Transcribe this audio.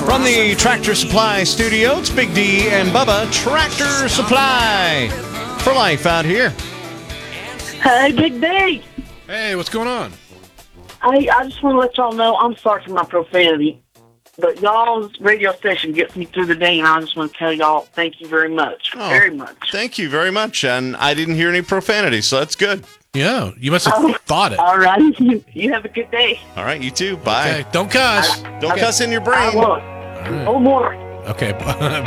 From the Tractor Supply studio, it's Big D and Bubba, Tractor Supply for life out here. Hey, Big D. Hey, what's going on? I just want to let y'all know I'm sorry for my profanity, but y'all's radio station gets me through the day, and I just want to tell y'all thank you very much. Oh, very much. Thank you very much. And I didn't hear any profanity, so that's good. Yeah, you must have thought it. All right. You have a good day. All right, you too. Bye. Okay, don't cuss. Don't cuss in your I brain. won't. All right. No more. Okay,